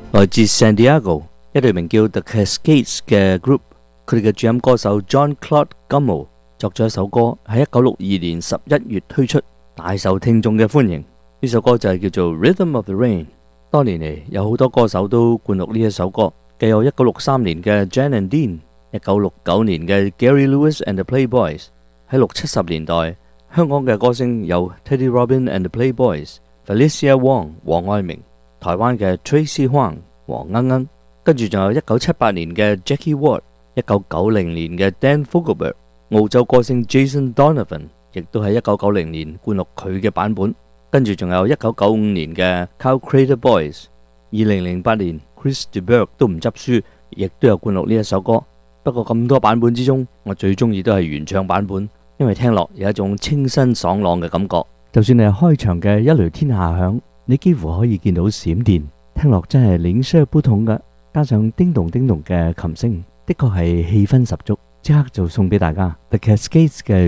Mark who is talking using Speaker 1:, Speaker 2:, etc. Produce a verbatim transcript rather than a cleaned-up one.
Speaker 1: 來自 San Diego 一隊名叫 The Cascades 嘅 group， 佢哋嘅主音歌手 John Claude Gummo 作咗一首歌，喺一九六二年十一月推出，大受聽眾嘅歡迎。呢首歌就係叫做 Rhythm of the Rain。多年嚟有好多歌手都灌錄呢一首歌，既有一九六三年嘅 Jan and Dean， 一九六九年嘅 Gary Lewis and the Playboys。喺六七十年代，香港嘅歌星有 Teddy Robin and the Playboys、Felicia Wong 黃愛明，台灣嘅 Tracy Huang 黃鶯鶯，跟住仲有一九七八年嘅 Jackie Ward， 一九九零年嘅 Dan Fogelberg， 澳洲歌星 Jason Donovan 亦都喺一九九零年灌錄佢嘅版本，跟住仲有一九九五年嘅 Cow Crater Boys， 二零零八年 Chris de Burgh 都唔執輸，亦都有灌錄呢一首歌。不過咁多版本之中，我最中意都係原唱版本，因為聽落有一種清新爽朗嘅感覺。就算係開場嘅一雷天下響，你幾乎可以見到閃電，聽落真係零舍不同嘅，加上叮咚叮咚嘅琴聲，的確係氣氛十足。即刻就送俾大家 The Cascades 嘅